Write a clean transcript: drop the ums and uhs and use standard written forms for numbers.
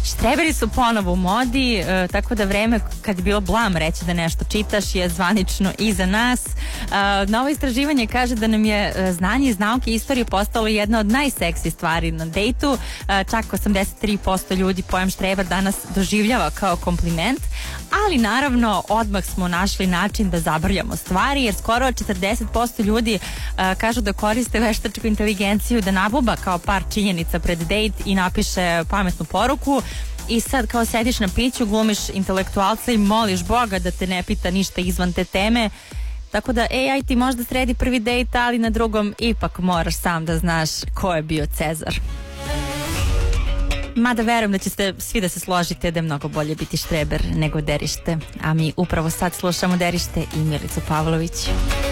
Štreberi su ponovo u modi, tako da vreme kad je bilo blam reći da nešto čitaš je zvanično iza nas. Novo istraživanje kaže da nam je znanje iz nauke i istorije postalo jedna od najseksi stvari na dejtu. Čak 83% ljudi pojam štreber danas doživljava kao kompliment, ali naravno odmah smo našli način da zabrljamo stvari, jer skoro 40% ljudi kažu da koriste veštačku inteligenciju da nabuba kao par činjenica pred dejt i napiše pametnu poruku. I sad kao sediš na piću, glumiš intelektualca i moliš Boga da te ne pita ništa izvan te teme. Tako da AI ti možda sredi prvi dejt, ali na drugom ipak moraš sam da znaš ko je bio Cezar. Mada verujem da ćete svi da se složite da je mnogo bolje biti štreber nego derište. A mi upravo sad slušamo Derište i Milicu Pavlović.